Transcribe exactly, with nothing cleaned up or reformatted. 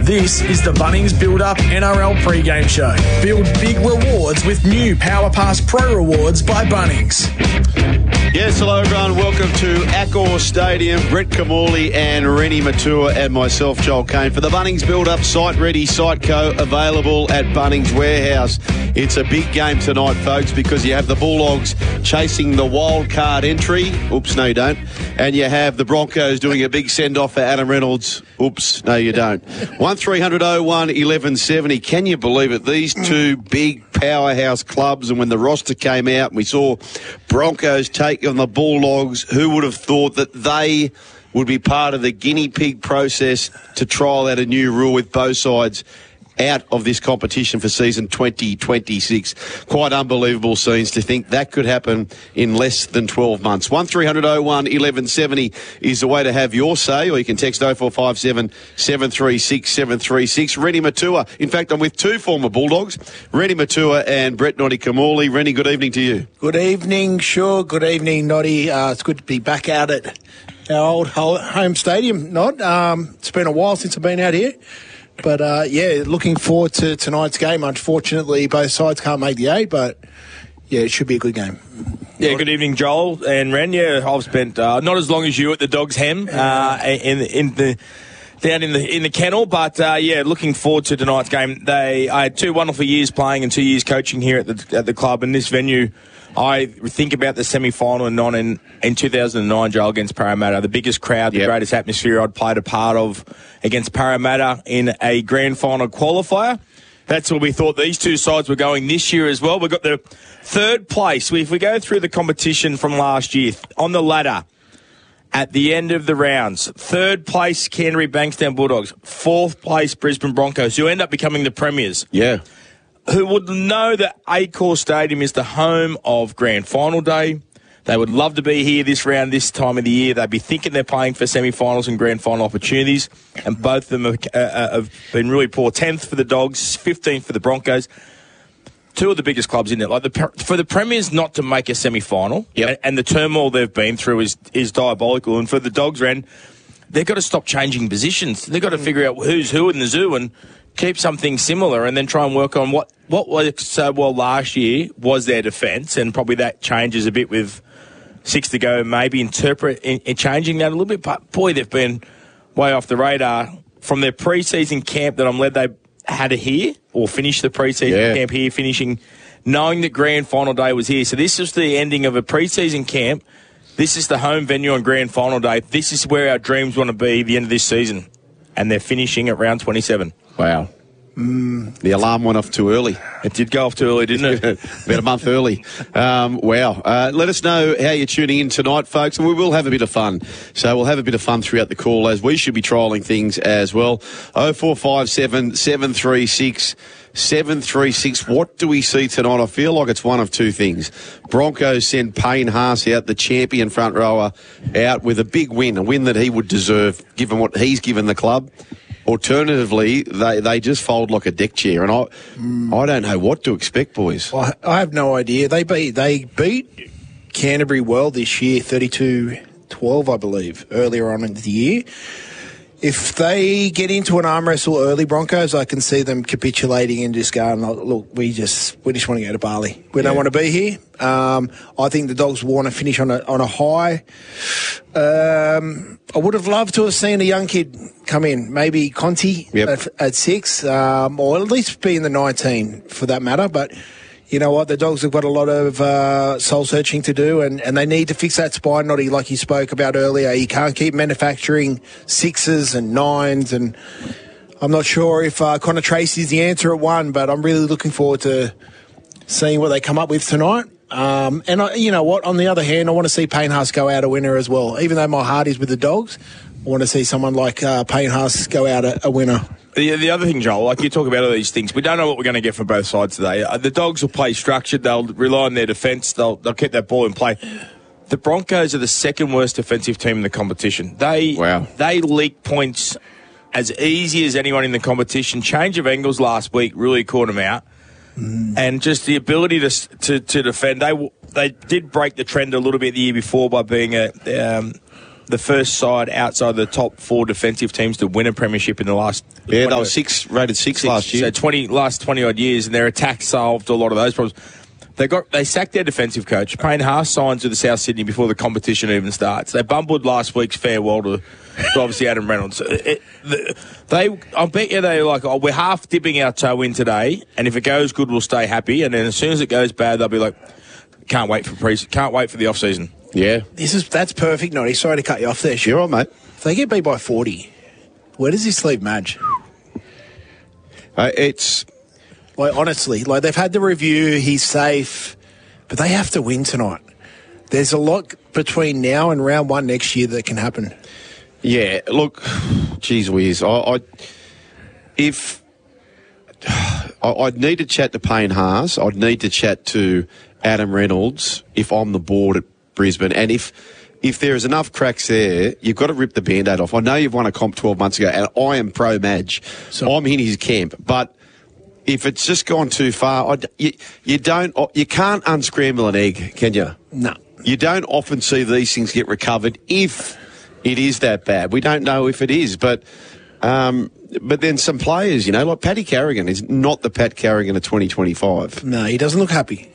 This is the Bunnings Build-Up N R L Pre-Game Show. Build big rewards with new Power Pass Pro Rewards by Bunnings. Yes, hello everyone. Welcome to Accor Stadium. Brett Kamali and Rennie Matua and myself, Joel Kane, for the Bunnings Build-Up Site Ready Site Co. available at Bunnings Warehouse. It's a big game tonight, folks, because you have the Bulldogs chasing the wild card entry. Oops, no you don't. And you have the Broncos doing a big send-off for Adam Reynolds. Oops, no you don't. one three hundred oh one eleven seventy. Can you believe it? These two big powerhouse clubs, and when the roster came out and we saw Broncos take on the Bulldogs, who would have thought that they would be part of the guinea pig process to trial out a new rule with both sides out of this competition for season twenty twenty-six. Quite unbelievable scenes to think that could happen in less than twelve months. one three hundred oh one eleven seventy is the way to have your say, or you can text oh four five seven seven three six seven three six. Rennie Matua. In fact, I'm with two former Bulldogs, Rennie Matua and Brett Noddy Kamali. Rennie, good evening to you. Good evening, sure. Good evening, Noddy. Uh, it's good to be back out at our old home stadium, Nod. Um, it's been a while since I've been out here. But, uh, yeah, looking forward to tonight's game. Unfortunately, both sides can't make the eight, but, yeah, it should be a good game. Yeah, good evening, Joel and Ren. Yeah, I've spent uh, not as long as you at the Dogs Hem uh, in, in the down in the in the kennel, but, uh, yeah, looking forward to tonight's game. They I had two wonderful years playing and two years coaching here at the at the club, and this venue. I think about the semi-final and non in, in two thousand nine, Joel, against Parramatta. The biggest crowd, the yep. greatest atmosphere I'd played a part of against Parramatta in a grand final qualifier. That's where we thought these two sides were going this year as well. We've got the third place. If we go through the competition from last year, on the ladder, at the end of the rounds, third place Canterbury Bankstown Bulldogs, fourth place Brisbane Broncos, who end up becoming the premiers. Yeah. Who would know that Accor Stadium is the home of Grand Final Day. They would love to be here this round, this time of the year. They'd be thinking they're playing for semi-finals and grand final opportunities, and both of them have, uh, have been really poor. tenth for the Dogs, fifteenth for the Broncos. Two of the biggest clubs in there. Like the, for the Premiers not to make a semi-final, yep. and, and the turmoil they've been through is, is diabolical. And for the Dogs, Ren, they've got to stop changing positions. They've got to figure out who's who in the zoo and keep something similar, and then try and work on what, what worked so well last year was their defence, and probably that changes a bit with six to go, maybe interpret in, in changing that a little bit. But, boy, they've been way off the radar. From their pre-season camp that I'm led they had here, or finished the pre-season yeah. camp here, finishing, knowing that Grand Final Day was here. So this is the ending of a pre-season camp. This is the home venue on Grand Final Day. This is where our dreams want to be the end of this season. And they're finishing at round twenty-seven. Wow. Mm. The alarm went off too early. It did go off too early, didn't it? About a month early. Um, wow. Uh, let us know how you're tuning in tonight, folks, and we will have a bit of fun. So we'll have a bit of fun throughout the call, as we should be trialling things as well. oh four five seven seven three six seven three six. What do we see tonight? I feel like it's one of two things. Broncos send Payne Haas out, the champion front rower, out with a big win, a win that he would deserve given what he's given the club. Alternatively, they, they just fold like a deck chair, and I mm. I don't know what to expect, boys. I, I have no idea. They beat they beat Canterbury well this year, thirty-two twelve, I believe, earlier on in the year. If they get into an arm wrestle early, Broncos, I can see them capitulating and just going, look, we just we just want to go to Bali. We yeah. don't want to be here. Um, I think the Dogs want to finish on a on a high. Um, I would have loved to have seen a young kid come in, maybe Conti yep. at, at six, um, or at least be in the nineteen for that matter. But you know what? The Dogs have got a lot of uh, soul-searching to do, and, and they need to fix that spine, Noddy, like you spoke about earlier. You can't keep manufacturing sixes and nines, and I'm not sure if uh, Connor Tracy's the answer at one, but I'm really looking forward to seeing what they come up with tonight. Um, and, I, you know what? On the other hand, I want to see Payne Haas go out a winner as well. Even though my heart is with the Dogs, I want to see someone like uh, Payne Haas go out a, a winner. The, the other thing, Joel, like you talk about all these things, we don't know what we're going to get from both sides today. Uh, the Dogs will play structured. They'll rely on their defence. They'll, they'll keep that ball in play. The Broncos are the second worst defensive team in the competition. They wow. they leak points as easy as anyone in the competition. Change of angles last week really caught them out. Mm. And just the ability to, to to defend. They they did break the trend a little bit the year before by being a um, the first side outside the top four defensive teams to win a premiership in the last. Yeah, they were six, rated six, six last year. So twenty last twenty odd years, and their attack solved a lot of those problems. They got they sacked their defensive coach. Payne Haas signs with the South Sydney before the competition even starts. They bumbled last week's farewell to, to obviously Adam Reynolds. It, it, they, I bet you they were like, oh, we're half dipping our toe in today, and if it goes good, we'll stay happy. And then as soon as it goes bad, they'll be like, can't wait for pre, can't wait for the off season. Yeah, This is that's perfect, Noddy. Sorry to cut you off there. Sh- you're on, mate. If they get beat by forty, where does this leave Madge? Uh, it's Like, honestly, like they've had the review, he's safe, but they have to win tonight. There's a lot between now and round one next year that can happen. yeah. Look, geez whiz. I, I if I, I'd need to chat to Payne Haas, I'd need to chat to Adam Reynolds if I'm the board at Brisbane, and if if there is enough cracks there, you've got to rip the Band-Aid off. I know you've won a comp twelve months ago, and I am pro Madge. So- I'm in his camp, but if it's just gone too far, I d you, you don't, you can't unscramble an egg, can you? No. You don't often see these things get recovered if it is that bad. We don't know if it is, but um, but then some players, you know, like Paddy Carrigan is not the Pat Carrigan of twenty twenty-five. No, he doesn't look happy.